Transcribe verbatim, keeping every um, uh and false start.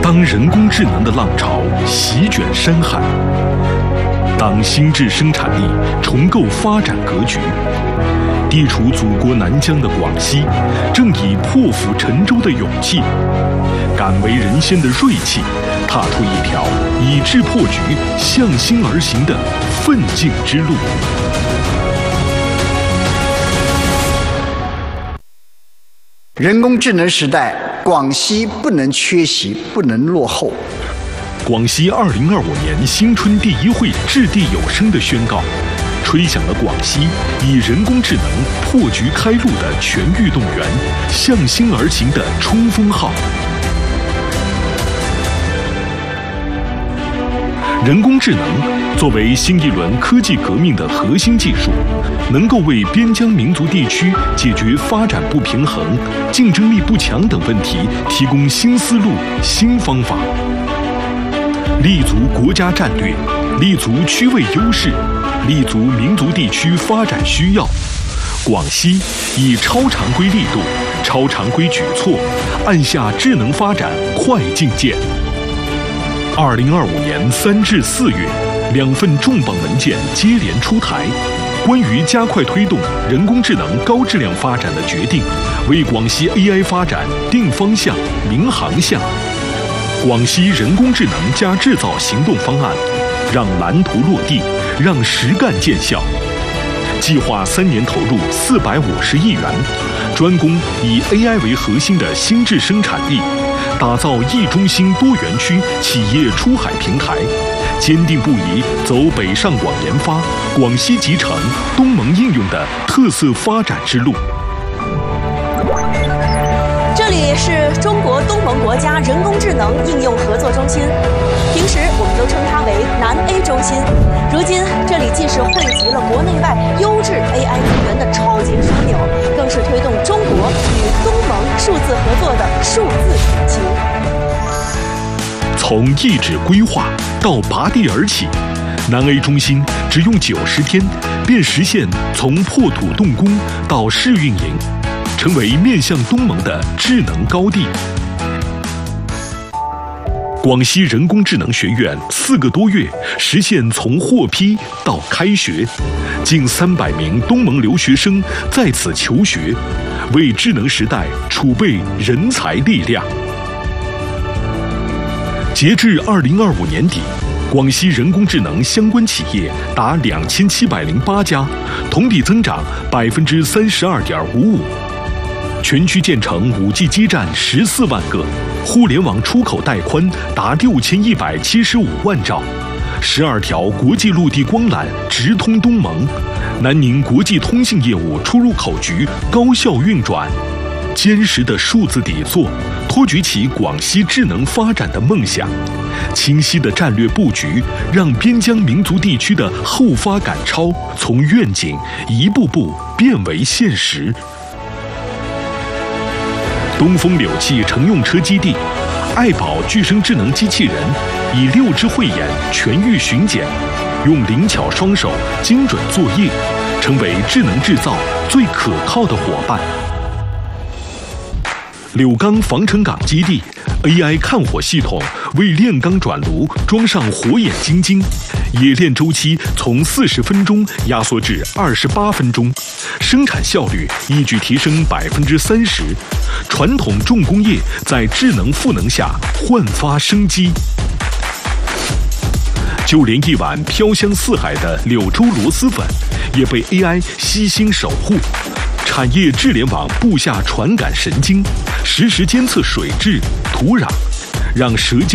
当人工智能的浪潮席卷山海，当新质生产力重构发展格局，地处祖国南疆的广西，正以破釜沉舟的勇气，敢为人先的锐气，踏出一条以智破局、向心而行的奋进之路。 人工智能时代，广西不能缺席，不能落后。 广西二零二五年新春第一会掷地有声的宣告，吹响了广西以人工智能破局开路的全域动员、向心而行的冲锋号。人工智能作为新一轮科技革命的核心技术，能够为边疆民族地区解决发展不平衡、竞争力不强等问题提供新思路、新方法。立足国家战略，立足区位优势，立足民族地区发展需要，广西以超常规力度、超常规举措，按下智能发展快进键。二零二五年三至四月，两份重磅文件接连出台，关于加快推动人工智能高质量发展的决定，为广西 A I 发展定方向、明航向。广西人工智能加制造行动方案，让蓝图落地，让实干见效。计划三年投入四百五十亿元，专攻以 A I 为核心的新质生产力，打造一中心多园区企业出海平台，坚定不移走北上广研发、广西集成、东盟应用的特色发展之路。 这里是中国东盟国家人工智能应用合作中心，平时我们都称它为南 A 中心。如今，这里既是汇集了国内外优质 A I 人员的超级枢纽，更是推动中国与东盟数字合作的数字引擎。 从意志规划到拔地而起，南 A 中心只用九十天，便实现从破土动工到试运营，成为面向东盟的智能高地。广西人工智能学院四个多月实现从获批到开学，近三百名东盟留学生在此求学，为智能时代储备人才力量。截至二零二五年底，广西人工智能相关企业达两千七百零八家，同比增长百分之三十二点五五。全区建成五 G 基站十四万个，互联网出口带宽达六千一百七十五万兆，十二条国际陆地光缆直通东盟，南宁国际通信业务出入口局高效运转。坚实的数字底座托举起广西智能发展的梦想，清晰的战略布局让边疆民族地区的后发赶超从愿景一步步变为现实。东风柳汽乘用车基地，爱宝具声智能机器人以六支慧眼全域巡检，用灵巧双手精准作业，成为智能制造最可靠的伙伴。柳钢防尘港基地 A I 看火系统为炼钢转炉装上火眼金睛，冶炼周期从四十分钟压缩至二十八分钟，生产效率一举提升百分之三十。传统重工业在智能赋能下焕发生机。就连一碗飘香四海的柳州螺蛳粉，也被 A I 悉心守护。产业智联网布下传感神经，实时监测水质、土壤，让舌尖